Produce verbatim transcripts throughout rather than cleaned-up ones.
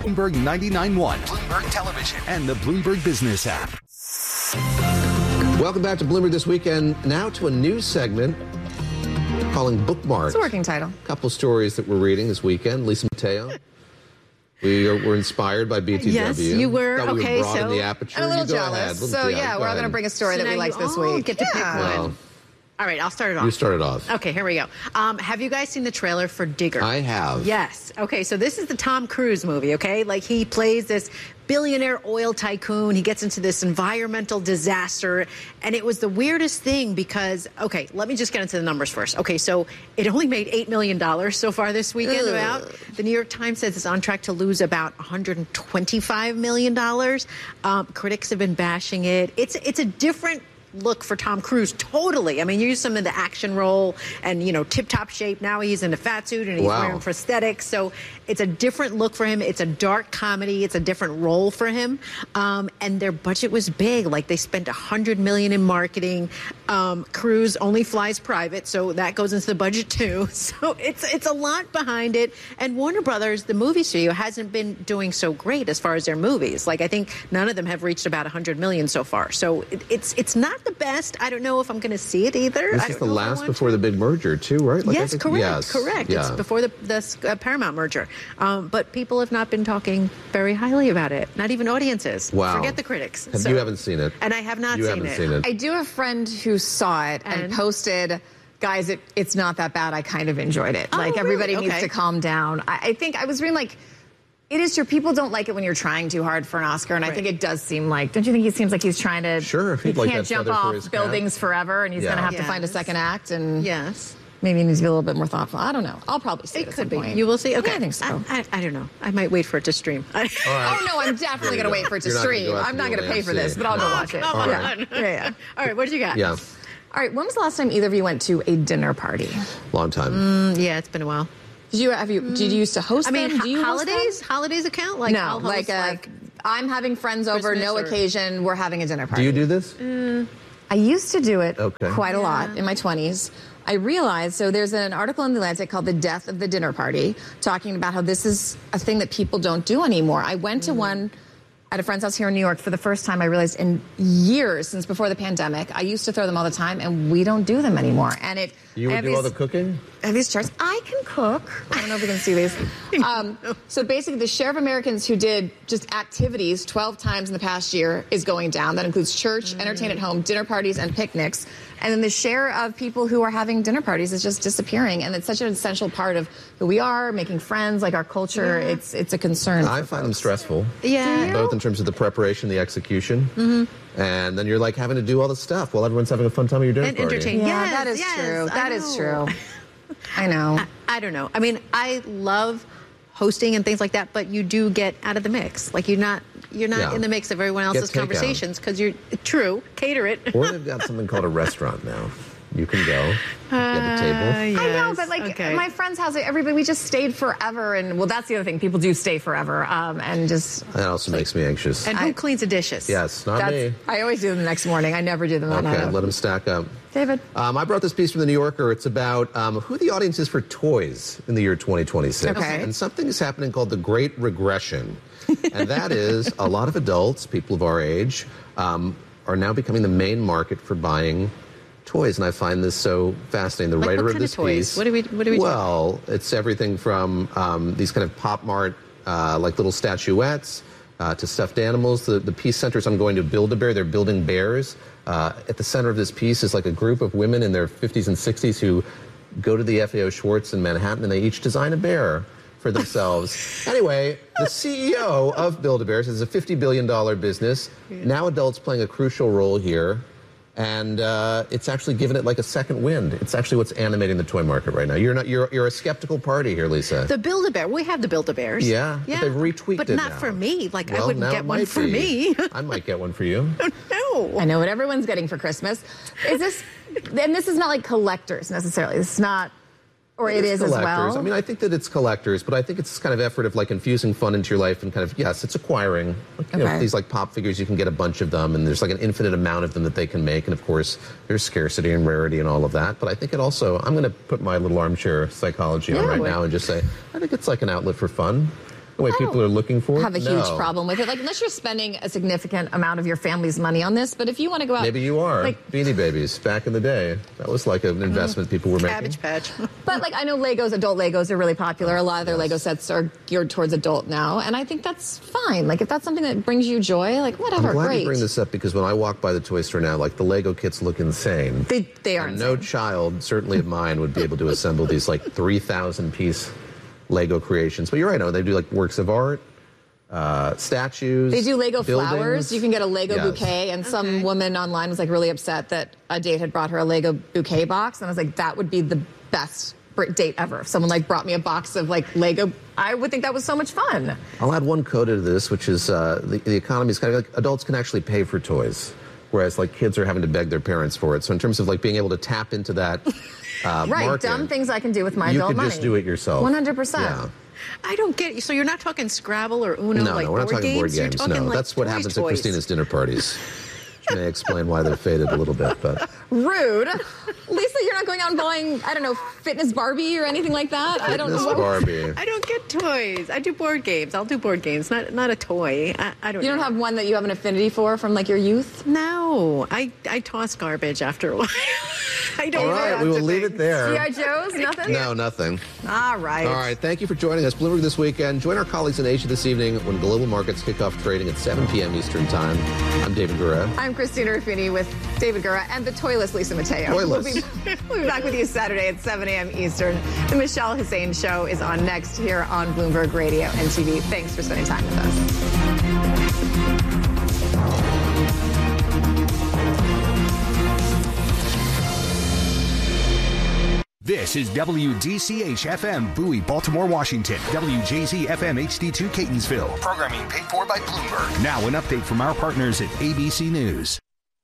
Bloomberg ninety-nine point one, Bloomberg Television, and the Bloomberg Business app. Welcome back to Bloomberg This Weekend. Now to a news segment calling Bookmark. It's a working title. A couple stories that we're reading this weekend. Lisa Mateo. We are, were inspired by B T W. Yes, you were. Thought we okay, were broad so in the aperture. I'm a little You go jealous. ahead. So yeah, yeah, go we're all ahead. going to bring a story So that we now liked you this all week. get to pick Yeah. one. Well, All right, I'll start it off. you started off. Okay, here we go. Um, have you guys seen the trailer for Digger? I have. Yes. Okay, so this is the Tom Cruise movie, okay? Like, he plays this billionaire oil tycoon. He gets into this environmental disaster. And it was the weirdest thing because, okay, let me just get into the numbers first. Okay, so it only made eight million dollars so far this weekend. Ugh. About. The New York Times says it's on track to lose about one hundred twenty-five million dollars. Um, critics have been bashing it. It's, it's a different look for Tom Cruise, totally. I mean, you use him in the action role and, you know, tip-top shape. Now he's in a fat suit and he's Wow. wearing prosthetics. So it's a different look for him. It's a dark comedy. It's a different role for him. Um, and their budget was big. Like, they spent one hundred million dollars in marketing. Um, Cruise only flies private, so that goes into the budget too. So it's it's a lot behind it. And Warner Brothers, the movie studio, hasn't been doing so great as far as their movies. Like, I think none of them have reached about one hundred million dollars so far. So it, it's it's not the best. I don't know if I'm going to see it either. This I is don't the know if I last want before to. the big merger, too, right? Like, I Yes, think- correct, yes. correct. Yeah. It's before the, the uh, Paramount merger. Um, but people have not been talking very highly about it. Not even audiences. Wow. Forget the critics. Have- So- you haven't seen it. And I have not You seen haven't it. seen it. I do have a friend who saw it and, And? posted, guys, it, it's not that bad. I kind of enjoyed it. Oh, like, everybody really? needs Okay. to calm down. I, I think I was reading, like, it is true. People don't like it when you're trying too hard for an Oscar, and I Right. think it does seem like, don't you think he seems like he's trying to, Sure, he he'd like can't that jump feather for off his cap. buildings forever, and he's Yeah. going to have to find a Yes. second act, and Yes. maybe he needs to be a little bit more thoughtful. I don't know. I'll probably see it, It at could some be. point. You will see? Okay. Yeah, I think so. I, I, I don't know. I might wait for it to stream. All right. Oh, no, I'm definitely There going to you wait for it to You're not gonna stream. go out I'm to not the going to pay for A M C. this, but I'll go No. watch it. Come All yeah. right. yeah, yeah. All right, what did you got? Yeah, All right, when was the last time either of you went to a dinner party? long time. Mm, yeah, it's been a while. Did you have you? Did you used to host I mean, them? Do you ho- host them? holidays? Holidays account? Like, No, I'll host, like, uh, like I'm having friends over, Christmas no or- occasion, we're having a dinner party. Do you do this? I used to do it Okay. quite a lot in my twenties. I realized, so there's an article in The Atlantic called The Death of the Dinner Party, talking about how this is a thing that people don't do anymore. I went to one at a friend's house here in New York for the first time. I realized in years, since before the pandemic, I used to throw them all the time, and we don't do them anymore. And it You I would have do all these- the cooking? I have these charts. I can cook. I don't know if you can see these. Um, so basically, the share of Americans who did just activities twelve times in the past year is going down. That includes church, entertainment at home, dinner parties, and picnics. And then the share of people who are having dinner parties is just disappearing. And it's such an essential part of who we are, making friends, like our culture. Yeah. It's it's a concern. I for find them folks. stressful. Yeah. Both in terms of the preparation, the execution. Mm-hmm. And then you're like having to do all the stuff while everyone's having a fun time at your dinner And party. entertain. Yeah, Yes, that is yes, true. I That is know. true. I know. I, I don't know. I mean, I love hosting and things like that, but you do get out of the mix. Like, you're not you're not Yeah. in the mix of everyone Get else's takeout. conversations because you're true. Cater it. Or they've got something called a restaurant now. You can go, get a table. I know, Yes, but like okay. my friend's house, everybody, we just stayed forever. And well, that's the other thing. People do stay forever. Um, and just. That also makes me anxious. And who I- cleans the dishes? Yes, not That's, me. I always do them the next morning. I never do them that Okay, night. let them stack up. David. Um, I brought this piece from the New Yorker. It's about um, who the audience is for toys in the year twenty twenty-six. Okay. And something is happening called the Great Regression. And that is a lot of adults, people of our age, um, are now becoming the main market for buying toys. And I find this so fascinating. The Like writer what of kind of this toys? piece. What do we- what do we do? Well, it's everything from um, these kind of pop mart, uh, like little statuettes, uh, to stuffed animals. The, the piece centers on going to Build-A-Bear. They're building bears. Uh, at the center of this piece is like a group of women in their fifties and sixties who go to the F A O Schwartz in Manhattan, and they each design a bear for themselves. Anyway, the C E O of Build-A-Bear says it's a fifty billion dollars business. Now adults playing a crucial role here. And uh, it's actually given it like a second wind. It's actually what's animating the toy market right now. You're not. You're you're a skeptical party here, Lisa. The Build-A-Bear. We have the Build-A-Bears. Yeah, but they've retweaked But it not now. for me. Like, I Well, wouldn't now get it one might for be. me. I might get one for you. No. I know what everyone's getting for Christmas. Is this, and this is not like collectors necessarily. This is not, or it is as collectors. well. I mean, I think that it's collectors, but I think it's this kind of effort of like infusing fun into your life and kind of, yes, it's acquiring. You know, Okay. these like pop figures, you can get a bunch of them, and there's like an infinite amount of them that they can make. And of course, there's scarcity and rarity and all of that. But I think it also, I'm going to put my little armchair psychology on Yeah, right would. now and just say, I think it's like an outlet for fun. the way I people are looking for it? have a No. huge problem with it. Like, unless you're spending a significant amount of your family's money on this, but if you want to go out... Maybe you are. Like, Beanie Babies, back in the day. That was like an investment people were making. Cabbage Patch. but, like, I know Legos, adult Legos are really popular. A lot of their Lego sets are geared towards adult now, and I think that's fine. Like, if that's something that brings you joy, like, whatever, I'm glad great. you bring this up because when I walk by the toy store now, like, the Lego kits look insane. They, they are And insane. no child, certainly of mine, would be able to assemble these, like, three thousand piece Lego creations. But you're right, no, they do, like, works of art. Uh, statues. They do Lego buildings. flowers. You can get a Lego Yes. bouquet, and some Okay. woman online was like really upset that a date had brought her a Lego bouquet box, and I was like, that would be the best br- date ever. If someone like brought me a box of like Lego, I would think that was so much fun. I'll add one coda to this, which is uh, the, the economy is kind of like adults can actually pay for toys, whereas like kids are having to beg their parents for it. So in terms of like being able to tap into that uh, Right, market, dumb things I can do with my you adult could money. just do it yourself. one hundred percent. Yeah. I don't get it. So you're not talking Scrabble or Uno, No, like no, we're not board talking games? board You're games. talking No, like that's what toys, happens toys. at Christina's dinner parties. Which may explain why they're faded a little bit, but Rude. Lisa, you're not going out and buying, I don't know, Fitness Barbie or anything like that? I don't Fitness know. Barbie. I don't get toys. I do board games. I'll do board games, not not a toy. I, I don't You don't know. have one that you have an affinity for from like your youth? No, I, I toss garbage after a while. I don't All right, we will leave it there. G I. Joe's? Nothing? No, nothing. All right. All right, thank you for joining us. Bloomberg This Weekend. Join our colleagues in Asia this evening when global markets kick off trading at seven p.m. Eastern Time. I'm David Gura. I'm Christina Ruffini with David Gura and the toyless Lisa Mateo. Toyless. We'll be, we'll be back with you Saturday at seven a.m. Eastern. The Michelle Hussein Show is on next here on Bloomberg Radio and T V. Thanks for spending time with us. This is W D C H F M Bowie, Baltimore, Washington. W J Z F M H D two Catonsville. Programming paid for by Bloomberg. Now an update from our partners at A B C News.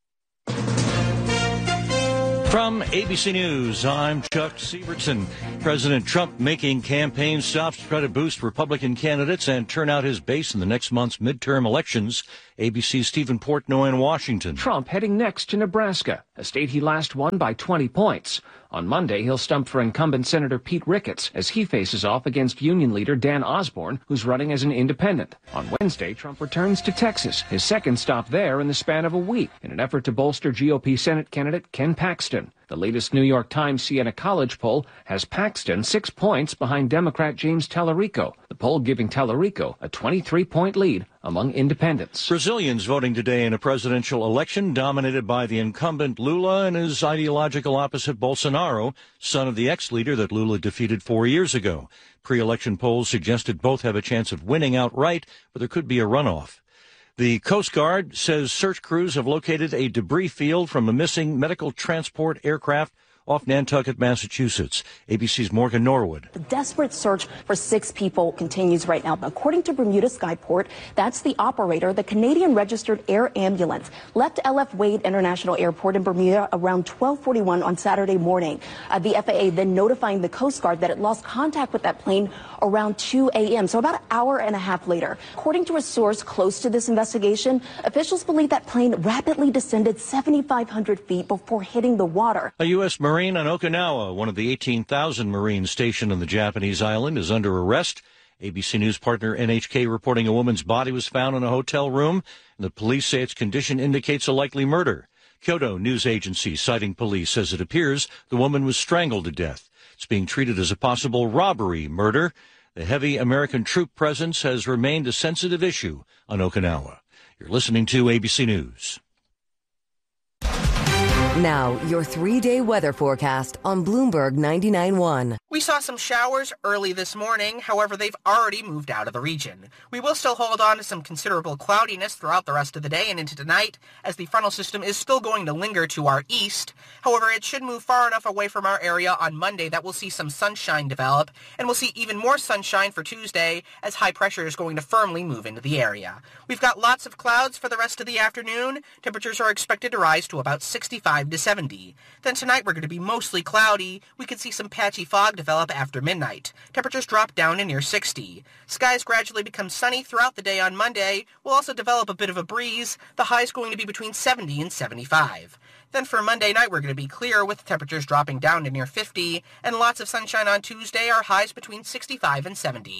From A B C News, I'm Chuck Sievertson. President Trump making campaign stops to try to boost Republican candidates and turn out his base in the next month's midterm elections. A B C's Stephen Portnoy in Washington. Trump heading next to Nebraska, a state he last won by twenty points. On Monday, he'll stump for incumbent Senator Pete Ricketts as he faces off against union leader Dan Osborne, who's running as an independent. On Wednesday, Trump returns to Texas, his second stop there in the span of a week, in an effort to bolster G O P Senate candidate Ken Paxton. The latest New York Times Siena College poll has Paxton six points behind Democrat James Tallarico, the poll giving Tallarico a twenty-three point lead among independents. Brazilians voting today in a presidential election dominated by the incumbent Lula and his ideological opposite Bolsonaro, son of the ex-leader that Lula defeated four years ago. Pre-election polls suggested both have a chance of winning outright, but there could be a runoff. The Coast Guard says search crews have located a debris field from a missing medical transport aircraft off Nantucket, Massachusetts. A B C's Morgan Norwood. The desperate search for six people continues right now. According to Bermuda Skyport, that's the operator. The Canadian registered air ambulance left L F Wade International Airport in Bermuda around twelve forty-one on Saturday morning. Uh, the F A A then notifying the Coast Guard that it lost contact with that plane around two a.m., so about an hour and a half later. According to a source close to this investigation, officials believe that plane rapidly descended seventy-five hundred feet before hitting the water. A U S Marine on Okinawa, one of the eighteen thousand Marines stationed on the Japanese island, is under arrest. A B C News partner N H K reporting a woman's body was found in a hotel room, and the police say its condition indicates a likely murder. Kyoto News Agency, citing police, says it appears the woman was strangled to death. It's being treated as a possible robbery murder. The heavy American troop presence has remained a sensitive issue on Okinawa. You're listening to A B C News. Now, your three-day weather forecast on Bloomberg ninety-nine point one. We saw some showers early this morning, however, they've already moved out of the region. We will still hold on to some considerable cloudiness throughout the rest of the day and into tonight, as the frontal system is still going to linger to our east. However, it should move far enough away from our area on Monday that we'll see some sunshine develop, and we'll see even more sunshine for Tuesday, as high pressure is going to firmly move into the area. We've got lots of clouds for the rest of the afternoon. Temperatures are expected to rise to about sixty-five to seventy. Then tonight we're going to be mostly cloudy. We could see some patchy fog develop after midnight. Temperatures drop down to near sixty. Skies gradually become sunny throughout the day on Monday. We'll also develop a bit of a breeze. The high is going to be between seventy and seventy-five. Then for Monday night, we're going to be clear with temperatures dropping down to near fifty, and lots of sunshine on Tuesday, our highs between sixty-five and seventy.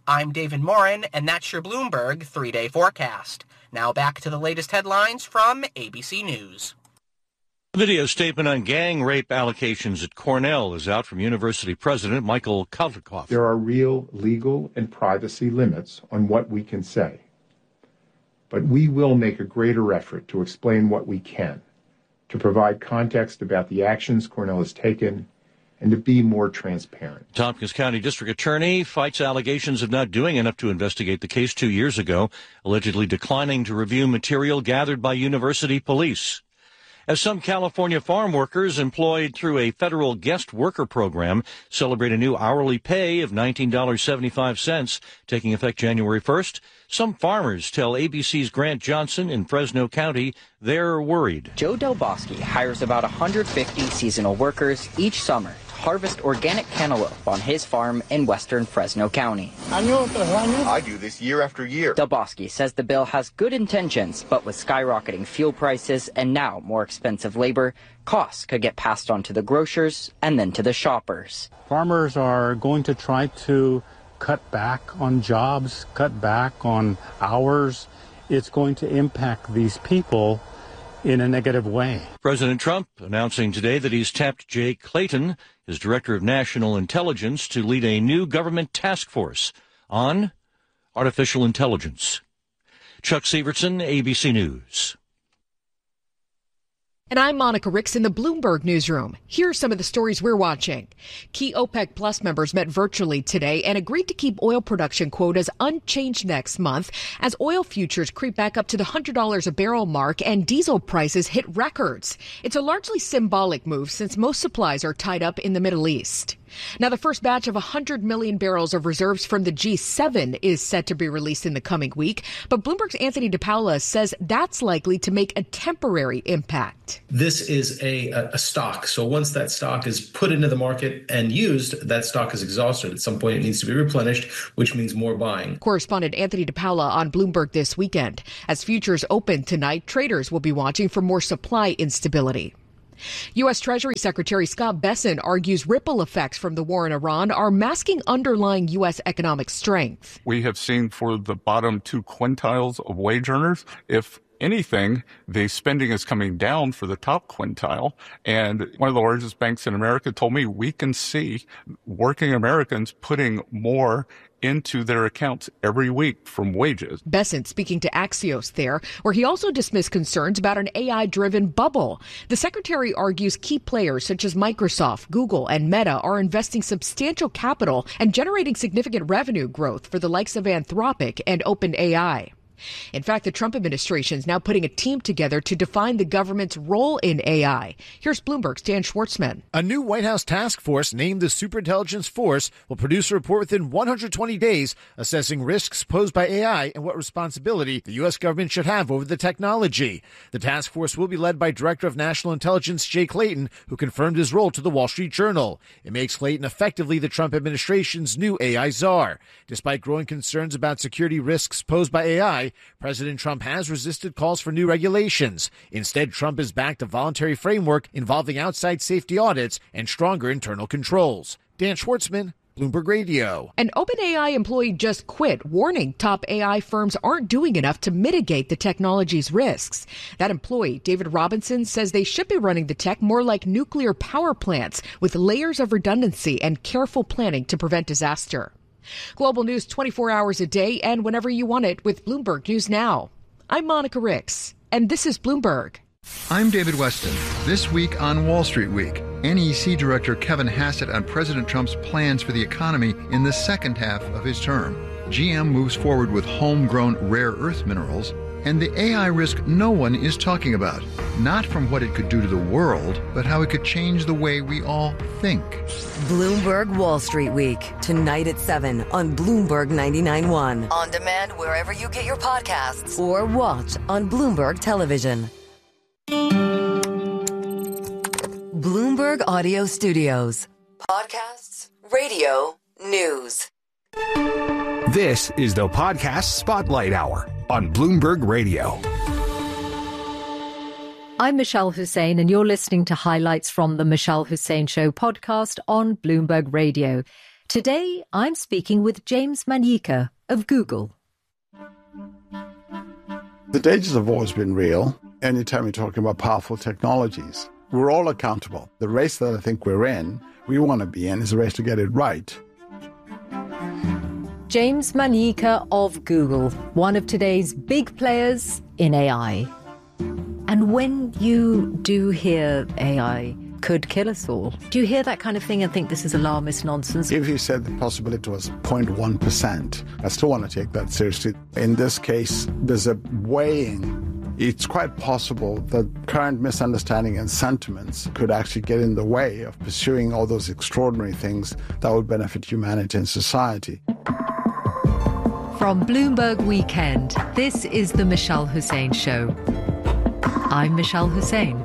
I'm David Morin, and that's your Bloomberg three-day forecast. Now back to the latest headlines from A B C News. A video statement on gang rape allegations at Cornell is out from University President Michael Kaldikoff. There are real legal and privacy limits on what we can say. But we will make a greater effort to explain what we can, to provide context about the actions Cornell has taken, and to be more transparent. Tompkins County District Attorney fights allegations of not doing enough to investigate the case two years ago, allegedly declining to review material gathered by university police. As some California farm workers employed through a federal guest worker program celebrate a new hourly pay of nineteen dollars and seventy-five cents taking effect January first, some farmers tell A B C's Grant Johnson in Fresno County they're worried. Joe Del Bosque hires about one hundred fifty seasonal workers each summer to harvest organic cantaloupe on his farm in western Fresno County. I do this year after year. Del Bosque says the bill has good intentions, but with skyrocketing fuel prices and now more expensive labor, costs could get passed on to the grocers and then to the shoppers. Farmers are going to try to cut back on jobs, cut back on hours. It's going to impact these people in a negative way. President Trump announcing today that he's tapped Jay Clayton, his director of national intelligence, to lead a new government task force on artificial intelligence. Chuck Severson, A B C News. And I'm Monica Ricks in the Bloomberg newsroom. Here are some of the stories we're watching. Key OPEC Plus members met virtually today and agreed to keep oil production quotas unchanged next month as oil futures creep back up to the one hundred dollars a barrel mark and diesel prices hit records. It's a largely symbolic move since most supplies are tied up in the Middle East. Now, the first batch of one hundred million barrels of reserves from the G seven is set to be released in the coming week, but Bloomberg's Anthony DePaula says that's likely to make a temporary impact. This is a, a stock. So once that stock is put into the market and used, that stock is exhausted. At some point, it needs to be replenished, which means more buying. Correspondent Anthony DePaula on Bloomberg this weekend. As futures open tonight, traders will be watching for more supply instability. U S. Treasury Secretary Scott Bessent argues ripple effects from the war in Iran are masking underlying U S economic strength. We have seen for the bottom two quintiles of wage earners, if anything, the spending is coming down for the top quintile. And one of the largest banks in America told me we can see working Americans putting more into their accounts every week from wages. Bessent speaking to Axios there, where he also dismissed concerns about an A I-driven bubble. The secretary argues key players such as Microsoft, Google, and Meta are investing substantial capital and generating significant revenue growth for the likes of Anthropic and OpenAI. In fact, the Trump administration is now putting a team together to define the government's role in A I. Here's Bloomberg's Dan Schwartzman. A new White House task force named the Superintelligence Force will produce a report within one hundred twenty days assessing risks posed by A I and what responsibility the U S government should have over the technology. The task force will be led by Director of National Intelligence Jay Clayton, who confirmed his role to the Wall Street Journal. It makes Clayton effectively the Trump administration's new A I czar. Despite growing concerns about security risks posed by A I, President Trump has resisted calls for new regulations. Instead, Trump has backed a voluntary framework involving outside safety audits and stronger internal controls. Dan Schwartzman, Bloomberg Radio. An OpenAI employee just quit, warning top A I firms aren't doing enough to mitigate the technology's risks. That employee, David Robinson, says they should be running the tech more like nuclear power plants with layers of redundancy and careful planning to prevent disaster. Global news twenty-four hours a day and whenever you want it with Bloomberg News Now. I'm Monica Ricks, and this is Bloomberg. I'm David Weston. This week on Wall Street Week, N E C Director Kevin Hassett on President Trump's plans for the economy in the second half of his term. G M moves forward with homegrown rare earth minerals, and the A I risk no one is talking about. Not from what it could do to the world, but how it could change the way we all think. Bloomberg Wall Street Week, tonight at seven on Bloomberg ninety-nine point one. On demand wherever you get your podcasts. Or watch on Bloomberg Television. Bloomberg Audio Studios. Podcasts, radio, news. This is the Podcast Spotlight Hour on Bloomberg Radio. I'm Michelle Hussein, and you're listening to highlights from the Michelle Hussein Show podcast on Bloomberg Radio. Today, I'm speaking with James Manyika of Google. The dangers have always been real. Anytime you're talking about powerful technologies, we're all accountable. The race that I think we're in, we want to be in, is a race to get it right. James Manyika of Google, one of today's big players in A I. And when you do hear A I could kill us all, do you hear that kind of thing and think this is alarmist nonsense? If you said the possibility was zero point one percent, I still want to take that seriously. In this case, there's a weighing. It's quite possible that current misunderstanding and sentiments could actually get in the way of pursuing all those extraordinary things that would benefit humanity and society. From Bloomberg Weekend, this is the Michelle Hussein Show. I'm Michelle Hussein.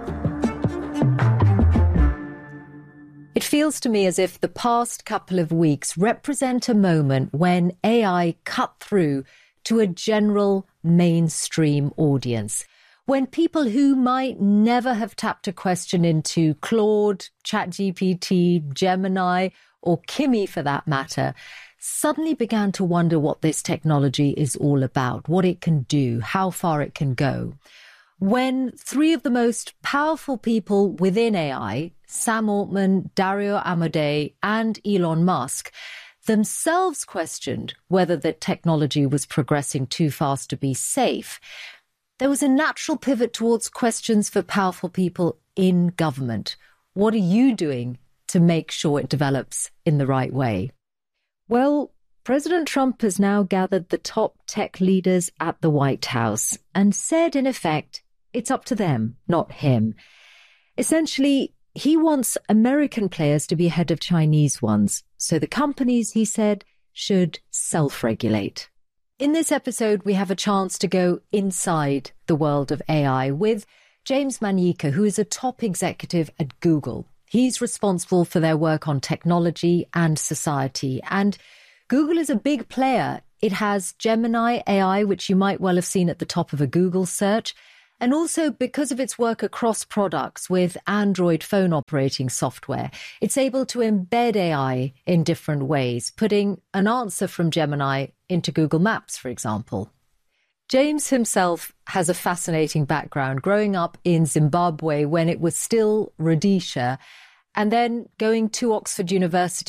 It feels to me as if the past couple of weeks represent a moment when A I cut through to a general mainstream audience, when people who might never have tapped a question into Claude, ChatGPT, Gemini, or Kimi for that matter, suddenly began to wonder what this technology is all about, what it can do, how far it can go. When three of the most powerful people within A I, Sam Altman, Dario Amodei, and Elon Musk, themselves questioned whether the technology was progressing too fast to be safe, there was a natural pivot towards questions for powerful people in government. What are you doing to make sure it develops in the right way? Well, President Trump has now gathered the top tech leaders at the White House and said, in effect, it's up to them, not him. Essentially, he wants American players to be ahead of Chinese ones. So the companies, he said, should self-regulate. In this episode, we have a chance to go inside the world of A I with James Manyika, who is a top executive at Google. He's responsible for their work on technology and society. And Google is a big player. It has Gemini A I, which you might well have seen at the top of a Google search. And also because of its work across products with Android phone operating software, it's able to embed A I in different ways, putting an answer from Gemini into Google Maps, for example. James himself has a fascinating background, growing up in Zimbabwe when it was still Rhodesia, and then going to Oxford University